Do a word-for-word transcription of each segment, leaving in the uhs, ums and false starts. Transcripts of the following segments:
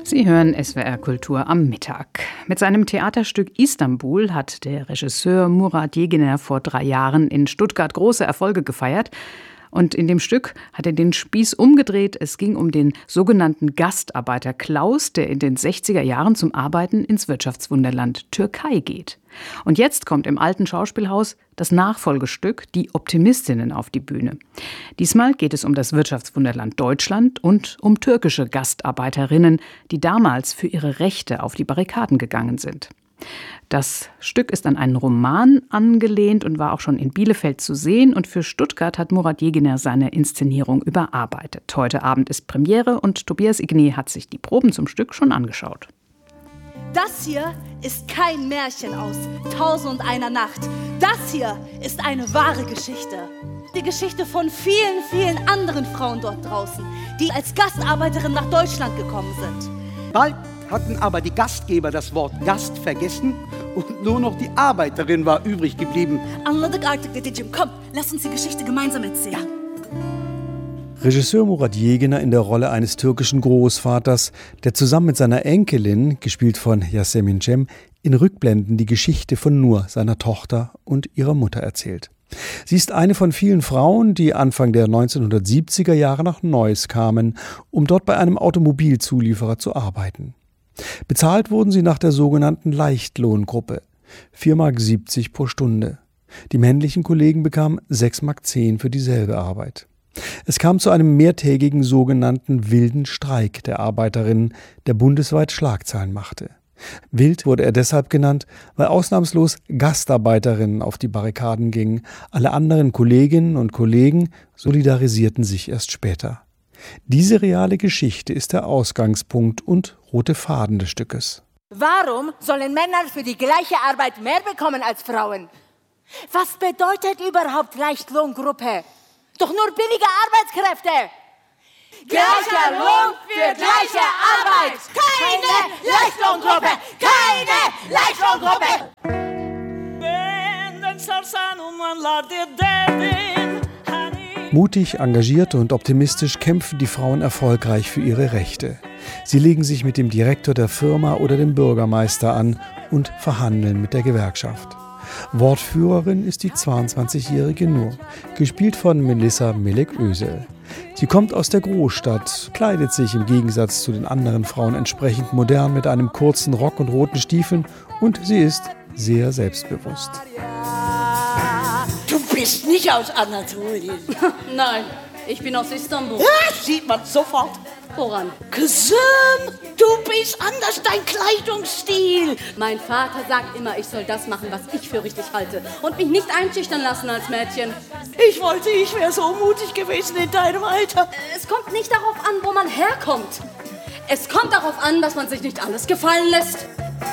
Sie hören S W R Kultur am Mittag. Mit seinem Theaterstück Istanbul hat der Regisseur Murat Yegener vor drei Jahren in Stuttgart große Erfolge gefeiert. Und in dem Stück hat er den Spieß umgedreht. Es ging um den sogenannten Gastarbeiter Klaus, der in den sechziger Jahren zum Arbeiten ins Wirtschaftswunderland Türkei geht. Und jetzt kommt im Alten Schauspielhaus das Nachfolgestück Die Optimistinnen auf die Bühne. Diesmal geht es um das Wirtschaftswunderland Deutschland und um türkische Gastarbeiterinnen, die damals für ihre Rechte auf die Barrikaden gegangen sind. Das Stück ist an einen Roman angelehnt und war auch schon in Bielefeld zu sehen. Und für Stuttgart hat Murat Yegener seine Inszenierung überarbeitet. Heute Abend ist Premiere und Tobias Igné hat sich die Proben zum Stück schon angeschaut. Das hier ist kein Märchen aus Tausend und einer Nacht. Das hier ist eine wahre Geschichte. Die Geschichte von vielen, vielen anderen Frauen dort draußen, die als Gastarbeiterin nach Deutschland gekommen sind. Bald hatten aber die Gastgeber das Wort Gast vergessen und nur noch die Arbeiterin war übrig geblieben. Anladık artık dedeciğim. Komm, lass uns die Geschichte gemeinsam erzählen. Ja. Regisseur Murat Yegener in der Rolle eines türkischen Großvaters, der zusammen mit seiner Enkelin, gespielt von Yasemin Cem, in Rückblenden die Geschichte von Nur, seiner Tochter und ihrer Mutter erzählt. Sie ist eine von vielen Frauen, die Anfang der neunzehnhundertsiebziger Jahre nach Neuss kamen, um dort bei einem Automobilzulieferer zu arbeiten. Bezahlt wurden sie nach der sogenannten Leichtlohngruppe, vier Mark siebzig pro Stunde. Die männlichen Kollegen bekamen sechs Mark zehn für dieselbe Arbeit. Es kam zu einem mehrtägigen sogenannten wilden Streik der Arbeiterinnen, der bundesweit Schlagzeilen machte. Wild wurde er deshalb genannt, weil ausnahmslos Gastarbeiterinnen auf die Barrikaden gingen. Alle anderen Kolleginnen und Kollegen solidarisierten sich erst später. Diese reale Geschichte ist der Ausgangspunkt und rote Faden des Stückes. Warum sollen Männer für die gleiche Arbeit mehr bekommen als Frauen? Was bedeutet überhaupt Leichtlohngruppe? Doch nur billige Arbeitskräfte. Gleicher Lohn für gleiche Arbeit. Keine Leichtlohngruppe. Keine Leichtlohngruppe. Mutig, engagiert und optimistisch kämpfen die Frauen erfolgreich für ihre Rechte. Sie legen sich mit dem Direktor der Firma oder dem Bürgermeister an und verhandeln mit der Gewerkschaft. Wortführerin ist die zweiundzwanzigjährige Nur, gespielt von Melissa Melek-Özel. Sie kommt aus der Großstadt, kleidet sich im Gegensatz zu den anderen Frauen entsprechend modern mit einem kurzen Rock und roten Stiefeln und sie ist sehr selbstbewusst. Du bist nicht aus Anatolien. Nein, ich bin aus Istanbul. Ja, sieht man sofort. Woran? Kızım, du bist anders, dein Kleidungsstil. Mein Vater sagt immer, ich soll das machen, was ich für richtig halte und mich nicht einschüchtern lassen als Mädchen. Ich wollte, ich wäre so mutig gewesen in deinem Alter. Es kommt nicht darauf an, wo man herkommt. Es kommt darauf an, dass man sich nicht alles gefallen lässt.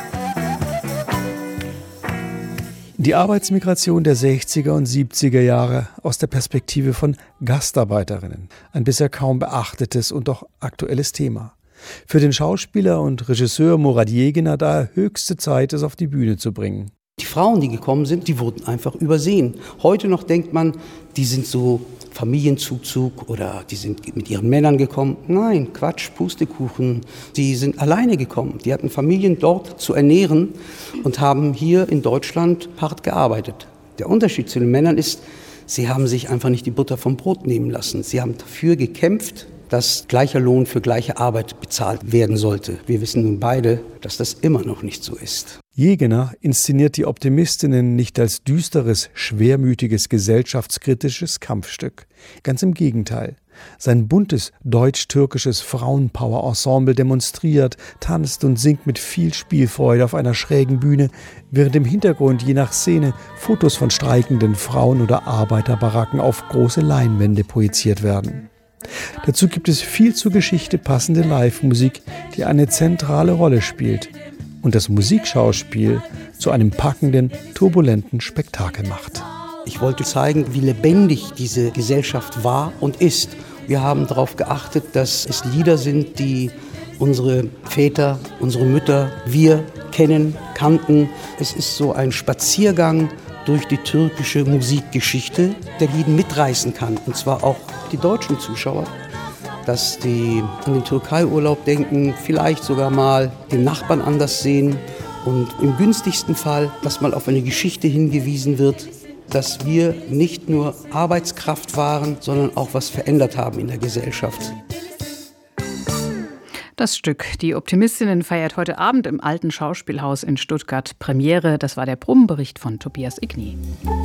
Die Arbeitsmigration der sechziger und siebziger Jahre aus der Perspektive von Gastarbeiterinnen. Ein bisher kaum beachtetes und doch aktuelles Thema. Für den Schauspieler und Regisseur Murat Yegener daher höchste Zeit, es auf die Bühne zu bringen. Die Frauen, die gekommen sind, die wurden einfach übersehen. Heute noch denkt man, die sind so Familienzuzug oder die sind mit ihren Männern gekommen. Nein, Quatsch, Pustekuchen. Die sind alleine gekommen. Die hatten Familien dort zu ernähren und haben hier in Deutschland hart gearbeitet. Der Unterschied zu den Männern ist, sie haben sich einfach nicht die Butter vom Brot nehmen lassen. Sie haben dafür gekämpft, dass gleicher Lohn für gleiche Arbeit bezahlt werden sollte. Wir wissen nun beide, dass das immer noch nicht so ist. Yegener inszeniert die Optimistinnen nicht als düsteres, schwermütiges, gesellschaftskritisches Kampfstück. Ganz im Gegenteil. Sein buntes deutsch-türkisches Frauenpower-Ensemble demonstriert, tanzt und singt mit viel Spielfreude auf einer schrägen Bühne, während im Hintergrund je nach Szene Fotos von streikenden Frauen oder Arbeiterbaracken auf große Leinwände projiziert werden. Dazu gibt es viel zur Geschichte passende Live-Musik, die eine zentrale Rolle spielt und das Musikschauspiel zu einem packenden, turbulenten Spektakel macht. Ich wollte zeigen, wie lebendig diese Gesellschaft war und ist. Wir haben darauf geachtet, dass es Lieder sind, die unsere Väter, unsere Mütter, wir kennen, kannten. Es ist so ein Spaziergang durch die türkische Musikgeschichte, der jeden mitreißen kann. Und zwar auch die deutschen Zuschauer. dass die an den Türkei-Urlaub denken, vielleicht sogar mal den Nachbarn anders sehen und im günstigsten Fall, dass mal auf eine Geschichte hingewiesen wird, dass wir nicht nur Arbeitskraft waren, sondern auch was verändert haben in der Gesellschaft. Das Stück Die Optimistinnen feiert heute Abend im Alten Schauspielhaus in Stuttgart Premiere. Das war der Probenbericht von Tobias Igny.